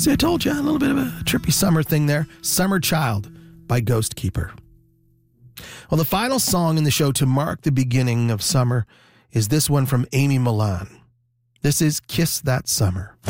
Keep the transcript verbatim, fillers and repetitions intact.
See, I told you, a little bit of a trippy summer thing there. Summer Child by Ghost Keeper. Well, the final song in the show to mark the beginning of summer is this one from Amy Millan. This is Kiss That Summer.